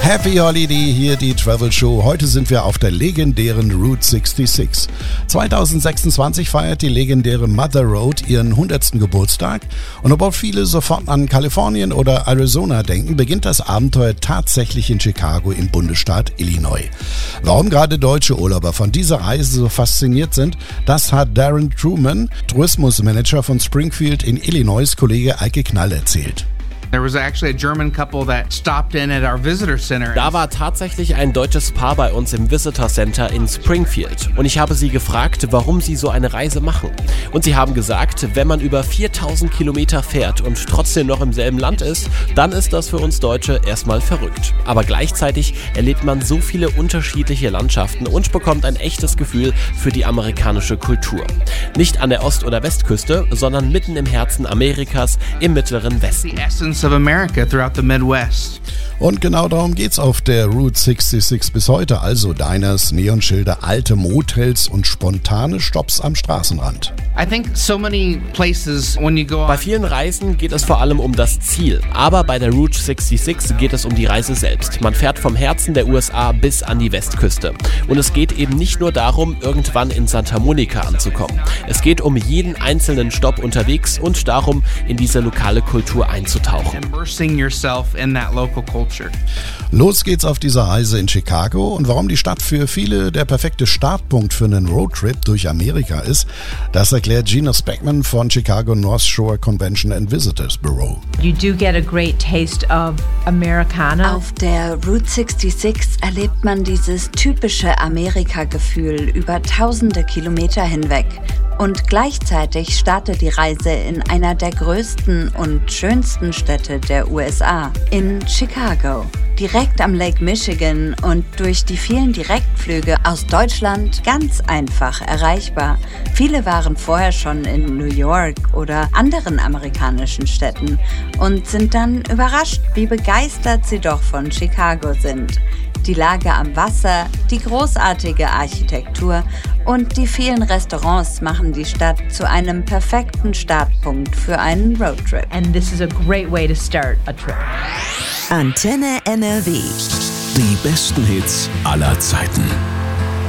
Happy Holiday, hier die Travel Show. Heute sind wir auf der legendären Route 66. 2026 feiert die legendäre Mother Road ihren 100. Geburtstag. Und obwohl viele sofort an Kalifornien oder Arizona denken, beginnt das Abenteuer tatsächlich in Chicago im Bundesstaat Illinois. Warum gerade deutsche Urlauber von dieser Reise so fasziniert sind, das hat Darren Truman, Tourismusmanager von Springfield in Illinois, Kollege Eike Knall erzählt. There was actually a German couple that stopped in at our visitor center. Da war tatsächlich ein deutsches Paar bei uns im Visitor Center in Springfield. Und ich habe sie gefragt, warum sie so eine Reise machen. Und sie haben gesagt, wenn man über 4000 Kilometer fährt und trotzdem noch im selben Land ist, dann ist das für uns Deutsche erstmal verrückt. Aber gleichzeitig erlebt man so viele unterschiedliche Landschaften und bekommt ein echtes Gefühl für die amerikanische Kultur. Nicht an der Ost- oder Westküste, sondern mitten im Herzen Amerikas, im mittleren Westen. Of America throughout the Midwest. Und genau darum geht's auf der Route 66 bis heute. Also Diners, Neonschilder, alte Motels und spontane Stopps am Straßenrand. I think so many places when you go Bei vielen Reisen geht es vor allem um das Ziel, aber bei der Route 66 geht es um die Reise selbst. Man fährt vom Herzen der USA bis an die Westküste. Und es geht eben nicht nur darum, irgendwann in Santa Monica anzukommen. Es geht um jeden einzelnen Stopp unterwegs und darum, in diese lokale Kultur einzutauchen. immersing yourself in that local culture. Los geht's auf dieser Reise in Chicago und warum die Stadt für viele der perfekte Startpunkt für einen Roadtrip durch Amerika ist, das erklärt Gina Speckman von Chicago North Shore Convention and Visitors Bureau. You do get a great taste of Americana. Auf der Route 66 erlebt man dieses typische Amerika-Gefühl über tausende Kilometer hinweg. Und gleichzeitig startet die Reise in einer der größten und schönsten Städte der USA, in Chicago. Direkt am Lake Michigan und durch die vielen Direktflüge aus Deutschland ganz einfach erreichbar. Viele waren vorher schon in New York oder anderen amerikanischen Städten und sind dann überrascht, wie begeistert sie doch von Chicago sind. Die Lage am Wasser, die großartige Architektur und die vielen Restaurants machen die Stadt zu einem perfekten Startpunkt für einen Roadtrip. And this is a great way to start a trip. Antenne NRW. Die besten Hits aller Zeiten.